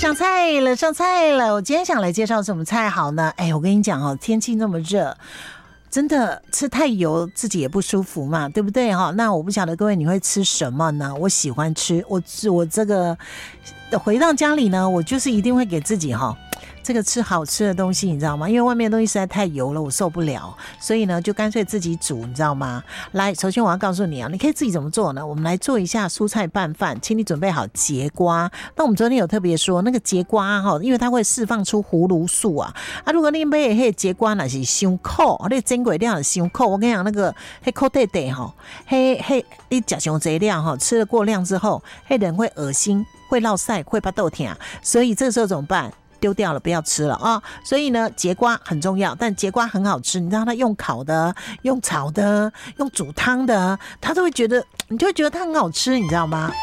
上菜了，上菜了！我今天想来介绍什么菜好呢？我跟你讲哦，天气那么热，真的吃太油自己也不舒服嘛，对不对哈？那我不晓得各位你会吃什么呢？我喜欢吃，我这个回到家里呢，我就是一定会给自己这个吃好吃的东西，你知道吗？因为外面的东西实在太油了，我受不了，所以呢就干脆自己煮，你知道吗？来，首先我要告诉你啊，你可以自己怎么做呢？我们来做一下蔬菜拌饭，请你准备好节瓜。那我们昨天有特别说，那个节瓜因为它会释放出葫芦素啊，如果你买那节瓜那是伤苦，那珍贵量是伤苦。我跟你讲，那个苦弟弟你吃上这量吃了过量之后，人会恶心，会落腮，会巴肚痛，所以这时候怎么办？丢掉了，不要吃了啊！所以呢，节瓜很重要，但节瓜很好吃，你知道它用烤的、用炒的、用煮汤的，你就会觉得它很好吃，你知道吗？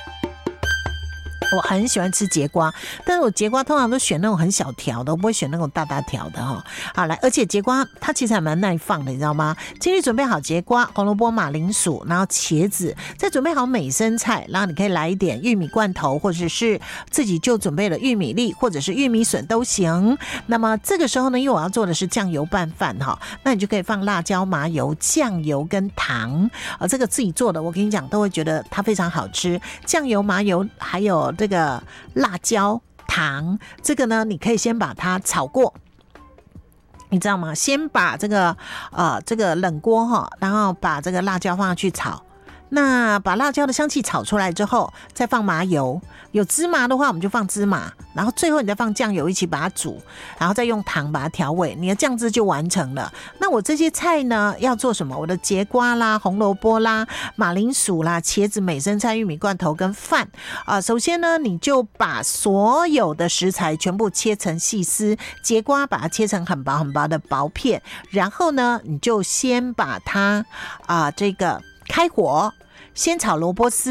我很喜欢吃节瓜，但是我节瓜通常都选那种很小条的，我不会选那种大大条的哈。好，来，而且节瓜它其实还蛮耐放的，你知道吗？请你准备好节瓜、红萝卜、马铃薯，然后茄子，再准备好美生菜，然后你可以来一点玉米罐头，或者是自己就准备了玉米粒或者是玉米笋都行。那么这个时候呢，因为我要做的是酱油拌饭哈，那你就可以放辣椒、麻油、酱油跟糖这个自己做的，我跟你讲都会觉得它非常好吃。酱油、麻油还有这个辣椒糖，这个呢你可以先把它炒过，你知道吗？先把这个冷锅然后把这个辣椒放上去炒，那把辣椒的香气炒出来之后，再放麻油，有芝麻的话我们就放芝麻，然后最后你再放酱油一起把它煮，然后再用糖把它调味，你的酱汁就完成了。那我这些菜呢要做什么？我的节瓜啦、红萝卜啦、马铃薯啦、茄子、美生菜、玉米罐头跟饭首先呢你就把所有的食材全部切成细丝，节瓜把它切成很薄很薄的薄片，然后呢你就先把它这个开火先炒萝卜丝。